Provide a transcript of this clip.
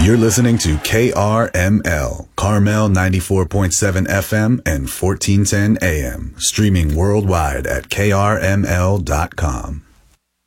You're listening to KRML, Carmel 94.7 FM and 1410 AM, streaming worldwide at krml.com.